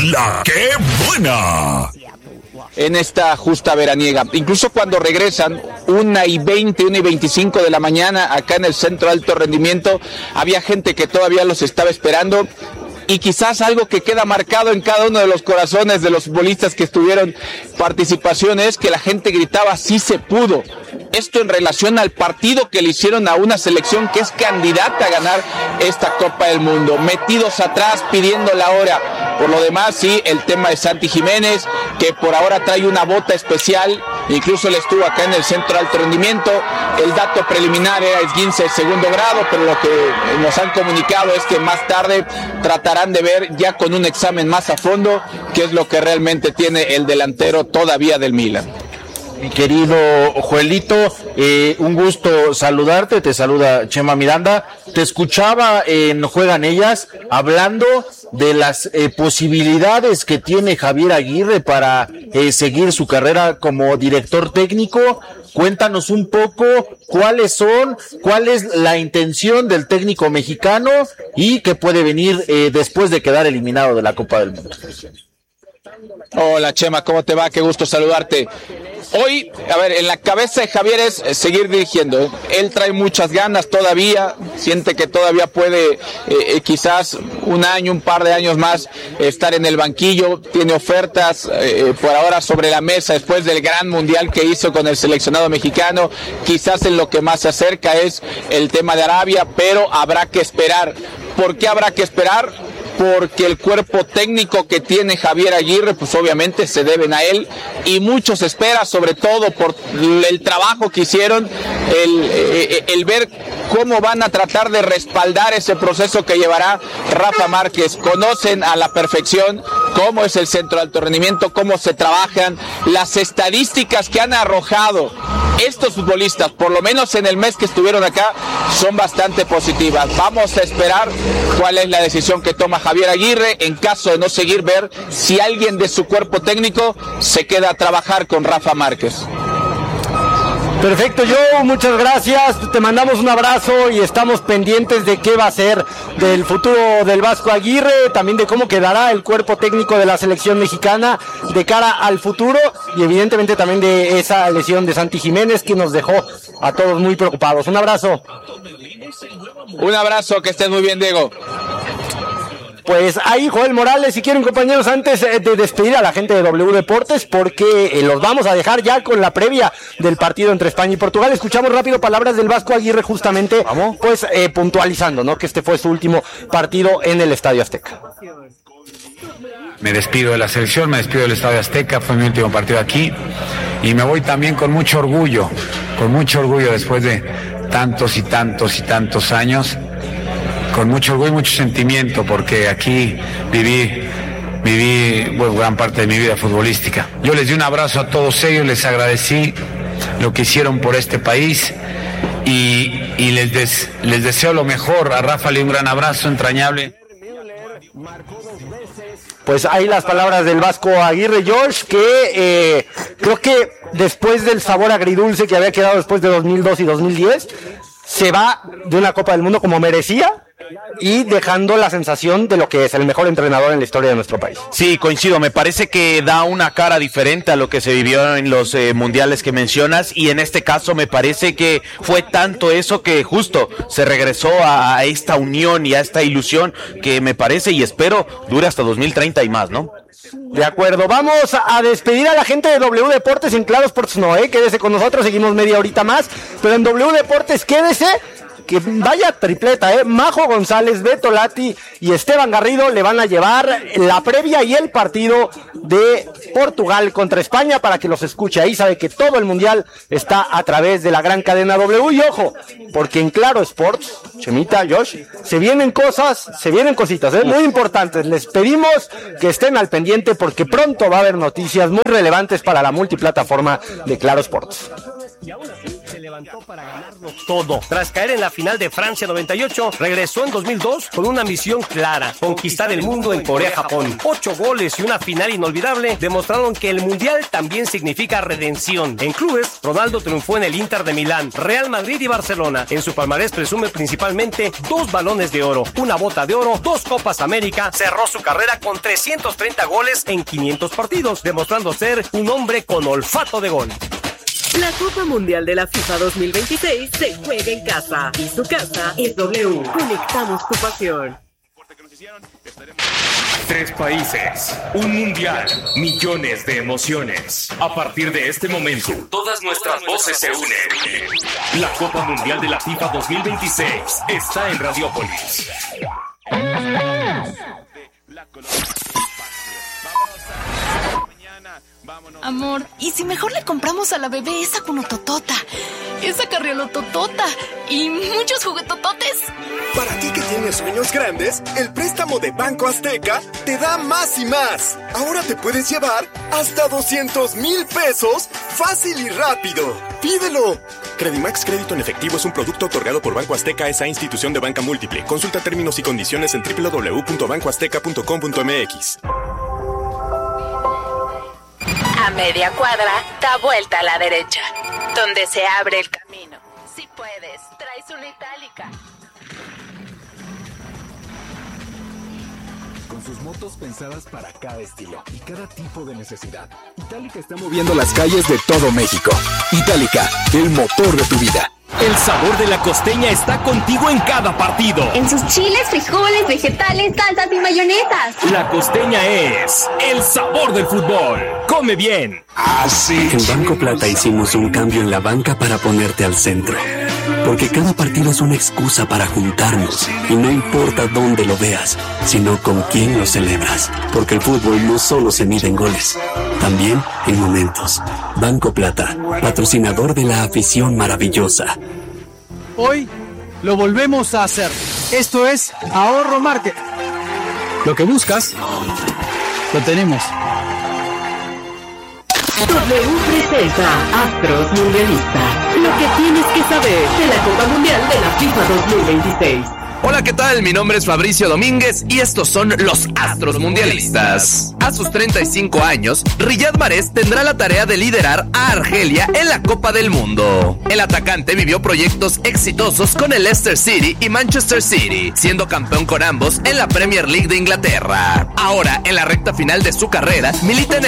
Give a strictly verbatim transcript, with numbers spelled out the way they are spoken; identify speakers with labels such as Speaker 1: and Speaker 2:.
Speaker 1: La que buena.
Speaker 2: En esta justa veraniega, incluso cuando regresan una y veinte, una y veinticinco de la mañana acá en el Centro de Alto Rendimiento, había gente que todavía los estaba esperando. Y quizás algo que queda marcado en cada uno de los corazones de los futbolistas que estuvieron participación es que la gente gritaba sí se pudo. Esto en relación al partido que le hicieron a una selección que es candidata a ganar esta Copa del Mundo. Metidos atrás pidiendo la hora. Por lo demás, sí, el tema de Santi Jiménez, que por ahora trae una bota especial, incluso él estuvo acá en el Centro de Alto Rendimiento. El dato preliminar era esguince de segundo grado, pero lo que nos han comunicado es que más tarde tratarán de ver ya con un examen más a fondo qué es lo que realmente tiene el delantero todavía del Milan.
Speaker 3: Mi querido Joelito, eh, un gusto saludarte, te saluda Chema Miranda. Te escuchaba en Juegan Ellas hablando de las eh, posibilidades que tiene Javier Aguirre para eh, seguir su carrera como director técnico. Cuéntanos un poco cuáles son, cuál es la intención del técnico mexicano y qué puede venir eh, después de quedar eliminado de la Copa del Mundo.
Speaker 2: Hola Chema, ¿cómo te va? Qué gusto saludarte. Hoy, a ver, en la cabeza de Javier es seguir dirigiendo. Él trae muchas ganas todavía, siente que todavía puede eh, eh, quizás un año, un par de años más estar en el banquillo. Tiene ofertas eh, por ahora sobre la mesa después del gran mundial que hizo con el seleccionado mexicano. Quizás en lo que más se acerca es el tema de Arabia, pero habrá que esperar. ¿Por qué habrá que esperar? Porque el cuerpo técnico que tiene Javier Aguirre, pues obviamente se deben a él, y mucho se espera, sobre todo por el trabajo que hicieron, el, el, el ver cómo van a tratar de respaldar ese proceso que llevará Rafa Márquez. Conocen a la perfección cómo es el Centro de Alto Rendimiento, cómo se trabajan, las estadísticas que han arrojado estos futbolistas, por lo menos en el mes que estuvieron acá, son bastante positivas. Vamos a esperar cuál es la decisión que toma Javier Aguirre. En caso de no seguir, ver si alguien de su cuerpo técnico se queda a trabajar con Rafa Márquez.
Speaker 4: Perfecto, Joe, muchas gracias, te mandamos un abrazo y estamos pendientes de qué va a ser del futuro del Vasco Aguirre, también de cómo quedará el cuerpo técnico de la selección mexicana de cara al futuro y evidentemente también de esa lesión de Santi Jiménez que nos dejó a todos muy preocupados. Un abrazo.
Speaker 2: Un abrazo, que estés muy bien, Diego.
Speaker 4: Pues ahí Joel Morales, si quieren compañeros, antes de despedir a la gente de W Deportes, porque eh, los vamos a dejar ya con la previa del partido entre España y Portugal, escuchamos rápido palabras del Vasco Aguirre justamente, ¿Vamos? pues eh, puntualizando, ¿no?, que este fue su último partido en el Estadio Azteca.
Speaker 5: Me despido de la selección, me despido del Estadio Azteca, fue mi último partido aquí y me voy también con mucho orgullo, con mucho orgullo después de tantos y tantos y tantos años. Con mucho orgullo y mucho sentimiento, porque aquí viví, viví bueno, gran parte de mi vida futbolística. Yo les di un abrazo a todos ellos, les agradecí lo que hicieron por este país y, y les, des, les deseo lo mejor. A Rafa le un gran abrazo entrañable.
Speaker 4: Pues ahí las palabras del Vasco Aguirre, George, que eh, creo que después del sabor agridulce que había quedado después de dos mil dos y dos mil diez, se va de una Copa del Mundo como merecía y dejando la sensación de lo que es el mejor entrenador en la historia de nuestro país.
Speaker 3: Sí, coincido, me parece que da una cara diferente a lo que se vivió en los eh, mundiales que mencionas, y en este caso me parece que fue tanto eso que justo se regresó a, a esta unión y a esta ilusión que me parece y espero dure hasta dos mil treinta y más, ¿no?
Speaker 4: De acuerdo, vamos a despedir a la gente de W Deportes. En Claro Sports no, ¿eh? Quédese con nosotros, seguimos media horita más, pero en W Deportes quédese, que vaya tripleta, ¿eh? Majo González, Beto Lati y Esteban Garrido le van a llevar la previa y el partido de Portugal contra España para que los escuche. Ahí sabe que todo el mundial está a través de la gran cadena W. Y ojo, porque en Claro Sports, Chemita, Josh, se vienen cosas, se vienen cositas, ¿eh? Muy importantes. Les pedimos que estén al pendiente porque pronto va a haber noticias muy relevantes para la multiplataforma de Claro Sports.
Speaker 6: levantó para ganarlo todo. Tras caer en la final de Francia noventa y ocho, regresó en dos mil dos con una misión clara: conquistar el mundo en Corea-Japón. Ocho goles y una final inolvidable demostraron que el Mundial también significa redención. En clubes, Ronaldo triunfó en el Inter de Milán, Real Madrid y Barcelona. En su palmarés presume principalmente dos balones de oro, una bota de oro, dos Copas América. Cerró su carrera con trescientos treinta goles en quinientos partidos, demostrando ser un hombre con olfato de gol.
Speaker 7: La Copa Mundial de la FIFA dos mil veintiséis se juega en casa y su casa es W. Conectamos tu pasión.
Speaker 8: Tres países, un mundial, millones de emociones. A partir de este momento, todas nuestras voces se unen. La Copa Mundial de la FIFA dos mil veintiséis está en Radiópolis.
Speaker 9: Amor, ¿y si mejor le compramos a la bebé esa cunototota, esa carriolototota y muchos juguetototes?
Speaker 10: Para ti que tienes sueños grandes, el préstamo de Banco Azteca te da más y más. Ahora te puedes llevar hasta doscientos mil pesos fácil y rápido. ¡Pídelo! Credimax Crédito en Efectivo es un producto otorgado por Banco Azteca, esa institución de banca múltiple. Consulta términos y condiciones en doble u doble u doble u punto banco azteca punto com punto m x.
Speaker 11: A media cuadra, da vuelta a la derecha, donde se abre el camino. Si puedes, traes una itálica.
Speaker 12: Con sus motos pensadas para cada estilo y cada tipo de necesidad, Itálica está moviendo las calles de todo México. Itálica, el motor de tu vida.
Speaker 13: El sabor de la costeña está contigo en cada partido.
Speaker 14: En sus chiles, frijoles, vegetales, salsas y mayonesas.
Speaker 13: La costeña es el sabor del fútbol. Come bien.
Speaker 15: Así. En Banco Plata hicimos un cambio en la banca para ponerte al centro. Porque cada partido es una excusa para juntarnos. Y no importa dónde lo veas, sino con quién lo celebras. Porque el fútbol no solo se mide en goles, también en momentos. Banco Plata, patrocinador de la afición maravillosa.
Speaker 16: Hoy lo volvemos a hacer. Esto es Ahorro Market. Lo que buscas, lo tenemos.
Speaker 7: W presenta Astros Mundialista. Lo que tienes que saber de la Copa Mundial de la FIFA dos mil veintiséis.
Speaker 17: Hola, ¿qué tal? Mi nombre es Fabricio Domínguez y estos son los Astros Mundialistas. A sus treinta y cinco años, Riyad Mahrez tendrá la tarea de liderar a Argelia en la Copa del Mundo. El atacante vivió proyectos exitosos con el Leicester City y Manchester City, siendo campeón con ambos en la Premier League de Inglaterra. Ahora, en la recta final de su carrera, milita en